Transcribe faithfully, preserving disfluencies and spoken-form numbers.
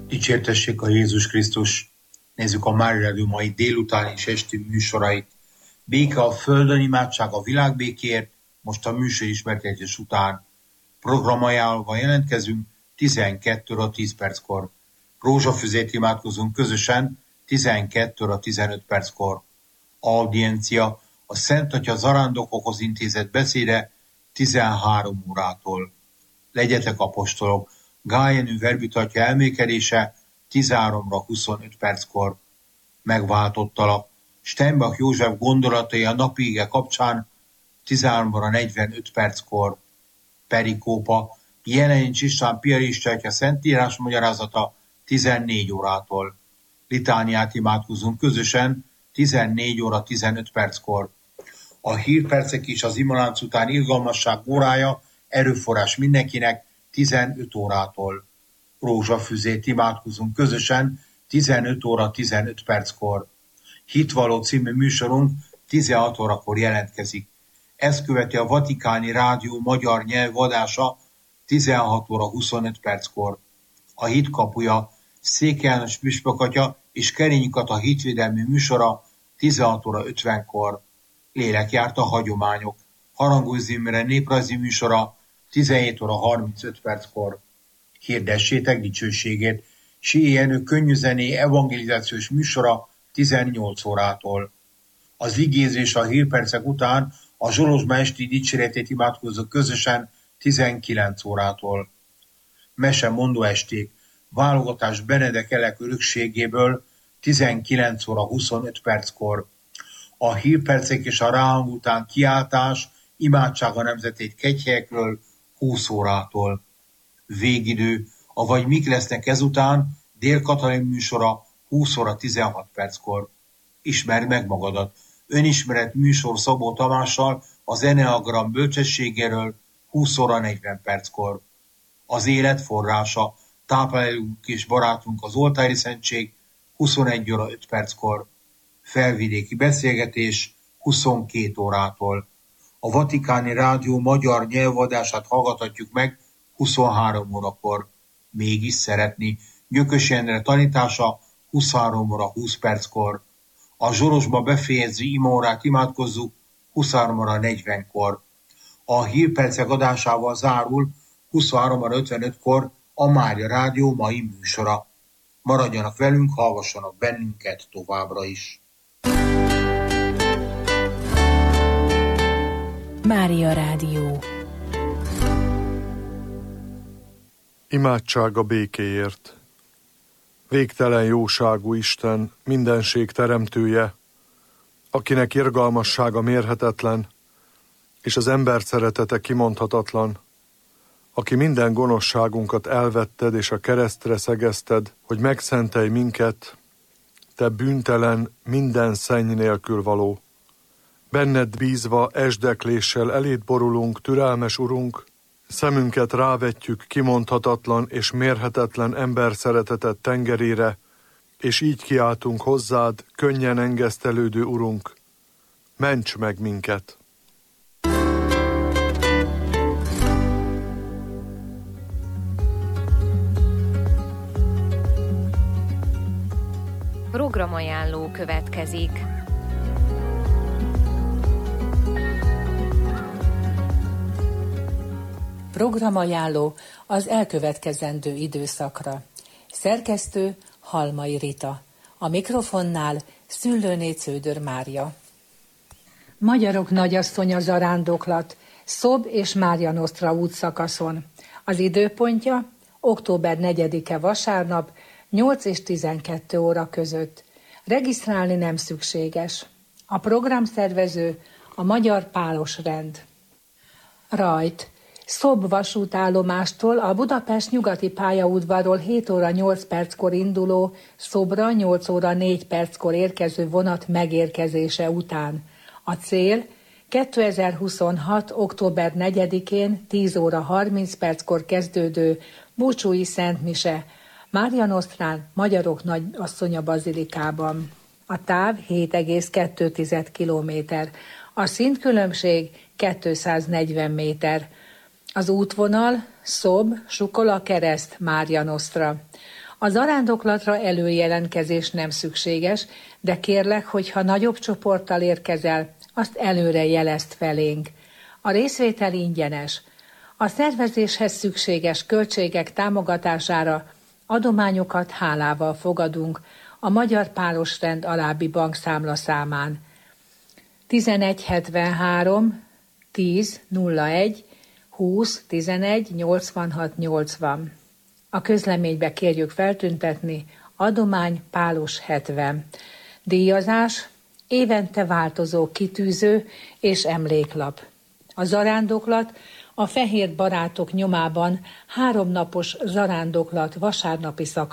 Dicsértessék a Jézus Krisztus! Nézzük a Mária Rádió mai délután és esti műsorait. Béke a földön, imádság a világbékéért, most a műsor ismertetés után. Programajánlóval jelentkezünk tizenkettő óra tíz perckor. Rózsafüzét imádkozunk közösen tizenkettő óra tizenöt perckor. Audiencia a Szent Atya zarándokokhoz intézett beszéde tizenhárom órától. Legyetek apostolok! Gál Jenő verbitatja elmékedése tizenhárom óra huszonöt perckor. Megváltottalak. Steinbach József gondolatai a napi ige kapcsán tizenhárom óra negyvenöt perckor. Perikópa Jelenics István piarista atya szentírás magyarázata tizennégy órától. Litániát imádkozunk közösen tizennégy óra tizenöt perckor. A hírpercek és az imalánc után irgalmasság órája, erőforrás mindenkinek tizenöt órától. Rózsafüzét imádkozunk közösen tizenöt óra tizenöt perckor. Hitvaló című műsorunk tizenhat órakor jelentkezik. Ezt követi a Vatikáni Rádió magyar nyelvadása tizenhat óra huszonöt perckor. A Hitkapuja Székely János püspök atya és Kerényi Kata hitvédelmi műsora tizenhat óra ötvenkor. Lélekjárt a hagyományok. Harangos Imre néprajzi műsora tizenhét óra harmincöt perckor. Hirdessétek dicsőségét. Sié Jenő könnyűzené evangelizációs műsora tizennyolc órától. Az igézés a hírpercek után a Zsolozsma esti dicséretét imádkozó közösen tizenkilenc órától. Mesemondó esték, válogatás Benedek Elek örökségéből tizenkilenc óra huszonöt perckor. A hírpercek és a ráhang után kiáltás, imádság a nemzetét kegyhelyekről húsz órától. Végidő, avagy mik lesznek ezután, Dél Katalin műsora húsz óra tizenhat perckor. Ismerd meg magadat. Önismeret műsor Szabó Tamással az Eneagram bölcsességéről húsz óra negyven perckor. Az élet forrása, táplálunk és barátunk az oltári szentség huszonegy óra öt perckor. Felvidéki beszélgetés huszonkét órától. A Vatikáni Rádió magyar nyelvadását hallgathatjuk meg huszonhárom órakor. Mégis szeretni. Gyökös Endre tanítása huszonhárom óra húsz perckor. A Zsolozsma befejező imaórát imádkozzuk huszonhárom óra negyvenkor. A hírpercek adásával zárul huszonhárom óra ötvenötkor a Mária Rádió mai műsora. Maradjanak velünk, hallgassanak bennünket továbbra is. Mária Rádió. Imádság a békéért. Végtelen jóságú Isten, mindenség teremtője, akinek irgalmassága mérhetetlen, és az ember szeretete kimondhatatlan, aki minden gonoszságunkat elvetted és a keresztre szegezted, hogy megszentelj minket, te bűntelen, minden szenny nélkül való. Benned bízva esdekléssel eléd borulunk, türelmes Urunk, szemünket rávetjük kimondhatatlan és mérhetetlen ember szeretetet tengerére, és így kiáltunk hozzád, könnyen engesztelődő Urunk, ments meg minket! Programajánló következik. Programajánló az elkövetkezendő időszakra. Szerkesztő Halmai Rita. A mikrofonnál Szüllőné Cződör Mária. Magyarok nagyasszonya zarándoklat, Szob és Mária Nosztra útszakaszon. Az időpontja október negyedike vasárnap, nyolc és tizenkettő óra között. Regisztrálni nem szükséges. A programszervező a Magyar Pálos Rend. Rajt. Szob vasútállomástól a Budapest nyugati pályaudvarról hét óra nyolc perckor induló, Szobra nyolc óra négy perckor érkező vonat megérkezése után. A cél kétezer-huszonhat. október negyedikén tíz óra harminc perckor kezdődő búcsúi szentmise Mária Nosztrán, Magyarok Nagyasszonya bazilikában. A táv hét egész kettő kilométer, a szintkülönbség kétszáznegyven méter. Az útvonal Szob, Sukola Kereszt, Mária Nosztra. A zarándoklatra előjelentkezés nem szükséges, de kérlek, hogy ha nagyobb csoporttal érkezel, azt előre jelezd felénk. A részvétel ingyenes. A szervezéshez szükséges költségek támogatására adományokat hálával fogadunk a Magyar Pálosrend alábbi bankszámla számán. tizenegy hetvenhárom tíz nulla egy húsz tizenegy nyolcvanhat nyolcvan. A közleménybe kérjük feltüntetni adomány Pálos hetven. Díjazás évente változó kitűző és emléklap. A zarándoklat a Fehér Barátok nyomában háromnapos zarándoklat vasárnapi szakasz